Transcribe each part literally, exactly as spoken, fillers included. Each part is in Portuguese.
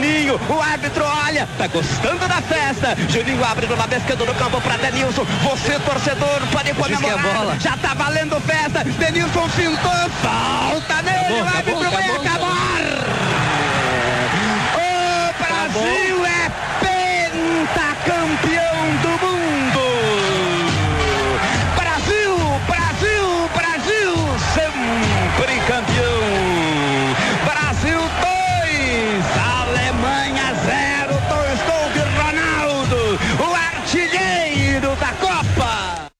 Juninho, o árbitro olha, tá gostando da festa. Juninho abre do lado esquerdo do campo pra Denilson. Você, torcedor, pode comemorar. Já tá valendo festa. Denilson fintou, falta nele. O árbitro vai acabar. O Brasil é pentacampeão do mundo. Brasil, Brasil, Brasil, sempre campeão. Brasil dois, Alemanha zero. Dois de Ronaldo, o artilheiro da Copa.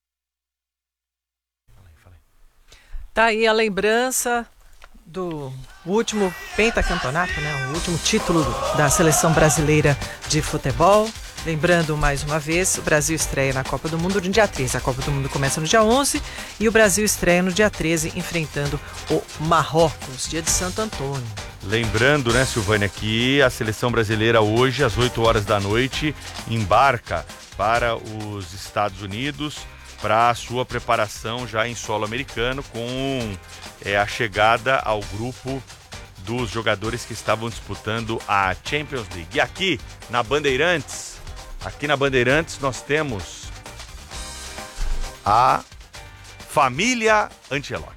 Tá aí a lembrança do último pentacampeonato, né? O último título da seleção brasileira de futebol. Lembrando mais uma vez, o Brasil estreia na Copa do Mundo no dia treze. A Copa do Mundo começa no dia onze e o Brasil estreia no dia treze, enfrentando o Marrocos, dia de Santo Antônio. Lembrando, né, Silvânia, que a seleção brasileira hoje, às oito horas da noite, embarca para os Estados Unidos para a sua preparação já em solo americano, com é, a chegada ao grupo dos jogadores que estavam disputando a Champions League. E aqui na Bandeirantes, aqui na Bandeirantes nós temos a família Ancelotti.